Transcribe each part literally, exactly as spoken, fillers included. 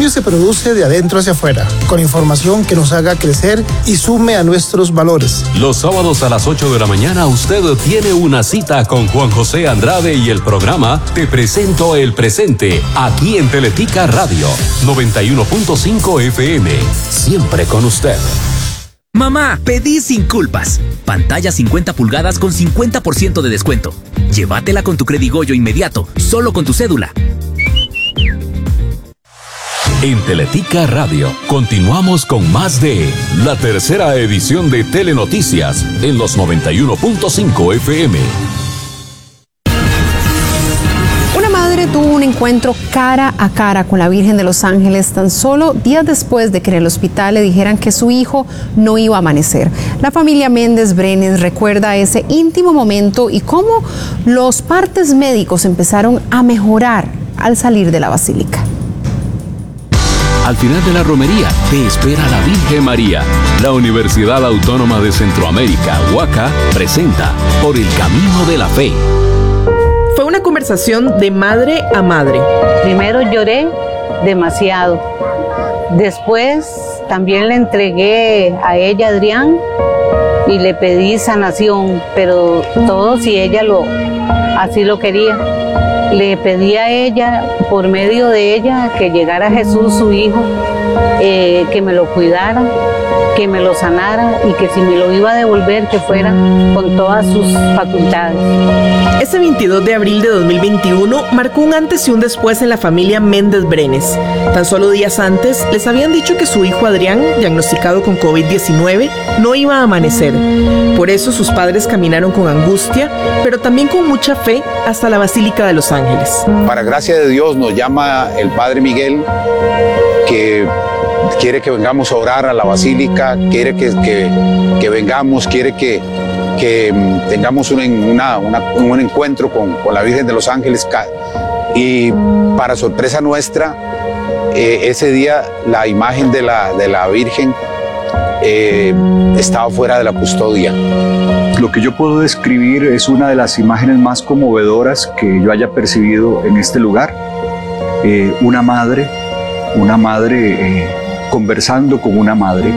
cambio se produce de adentro hacia afuera, con información que nos haga crecer y sume a nuestros valores. Los sábados a las ocho de la mañana usted tiene una cita con Juan José Andrade y el programa Te Presento el Presente, aquí en Teletica Radio, noventa y uno punto cinco F M, siempre con usted. Mamá, pedí sin culpas. Pantalla cincuenta pulgadas con cincuenta por ciento de descuento. Llévatela con tu Credigoyo inmediato, solo con tu cédula. En Teletica Radio, continuamos con más de la tercera edición de Telenoticias en los noventa y uno punto cinco F M. Tuvo un encuentro cara a cara con la Virgen de los Ángeles tan solo días después de que en el hospital le dijeran que su hijo no iba a amanecer. La familia Méndez Brenes recuerda ese íntimo momento y cómo los partes médicos empezaron a mejorar al salir de la basílica. Al final de la romería te espera la Virgen María. La Universidad Autónoma de Centroamérica, UACA, presenta Por el Camino de la Fe. Fue una conversación de madre a madre. Primero lloré demasiado. Después también le entregué a ella, Adrián, y le pedí sanación, pero todo si ella lo, así lo quería. Le pedí a ella, por medio de ella, que llegara Jesús, su hijo, eh, que me lo cuidara, que me lo sanara y que si me lo iba a devolver, que fuera con todas sus facultades. Ese veintidós de abril de dos mil veintiuno marcó un antes y un después en la familia Méndez Brenes. Tan solo días antes les habían dicho que su hijo Adrián, diagnosticado con COVID diecinueve, no iba a amanecer. Por eso sus padres caminaron con angustia, pero también con mucha fe hasta la Basílica de los Ángeles. Para gracia de Dios nos llama el Padre Miguel, que quiere que vengamos a orar a la Basílica, quiere que, que, que vengamos, quiere que, que tengamos una, una, una, un encuentro con, con la Virgen de los Ángeles. Y para sorpresa nuestra, eh, ese día la imagen de la, de la Virgen eh, estaba fuera de la custodia. Lo que yo puedo describir es una de las imágenes más conmovedoras que yo haya percibido en este lugar. Eh, una madre, una madre eh, conversando con una madre,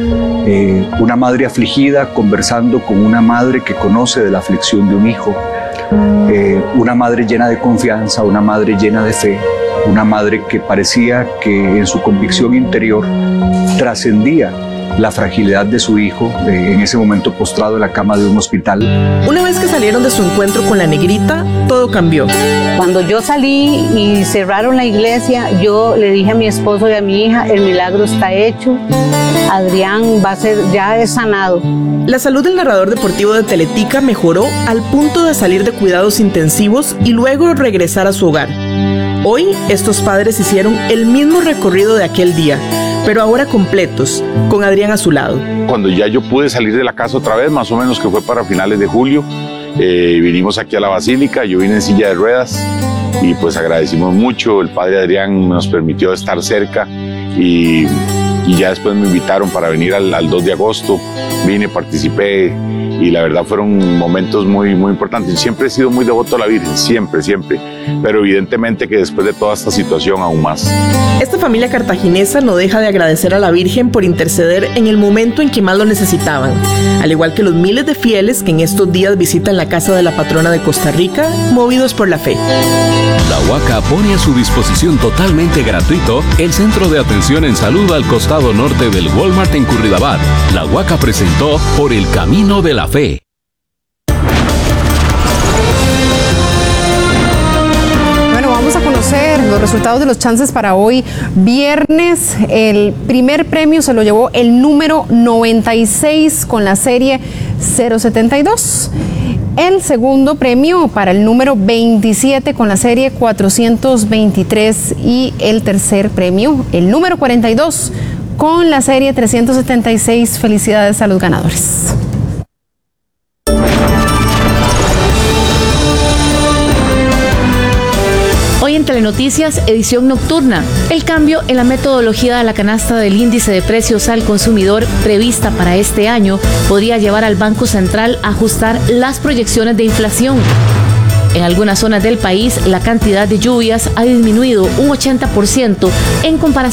eh, una madre afligida conversando con una madre que conoce de la aflicción de un hijo, eh, una madre llena de confianza, una madre llena de fe, una madre que parecía que en su convicción interior trascendía la fragilidad de su hijo, eh, en ese momento postrado en la cama de un hospital. Una vez que salieron de su encuentro con la negrita, todo cambió. Cuando yo salí y cerraron la iglesia, yo le dije a mi esposo y a mi hija, el milagro está hecho, Adrián va a ser, ya es sanado. La salud del narrador deportivo de Teletica mejoró al punto de salir de cuidados intensivos y luego regresar a su hogar. Hoy, estos padres hicieron el mismo recorrido de aquel día, pero ahora completos, con Adrián a su lado. Cuando ya yo pude salir de la casa otra vez, más o menos que fue para finales de julio, eh, vinimos aquí a la Basílica, yo vine en silla de ruedas y pues agradecimos mucho, el padre Adrián nos permitió estar cerca y, y ya después me invitaron para venir al, al dos de agosto, vine, participé y la verdad fueron momentos muy, muy importantes. Siempre he sido muy devoto a la Virgen, siempre, siempre, pero evidentemente que después de toda esta situación aún más. Esta familia cartaginesa no deja de agradecer a la Virgen por interceder en el momento en que más lo necesitaban, al igual que los miles de fieles que en estos días visitan la casa de la patrona de Costa Rica, movidos por la fe. La UACA pone a su disposición totalmente gratuito el Centro de Atención en Salud al costado norte del Walmart en Curridabat. La UACA presentó Por el Camino de la Fe. Bueno, vamos a conocer los resultados de los chances para hoy viernes. El primer premio se lo llevó el número noventa y seis con la serie cero setenta y dos. El segundo premio para el número veintisiete con la serie cuatrocientos veintitrés y el tercer premio, el número cuarenta y dos con la serie trescientos setenta y seis. Felicidades a los ganadores. Hoy en Telenoticias, edición nocturna, el cambio en la metodología de la canasta del índice de precios al consumidor prevista para este año podría llevar al Banco Central a ajustar las proyecciones de inflación. En algunas zonas del país, la cantidad de lluvias ha disminuido un ochenta por ciento en comparación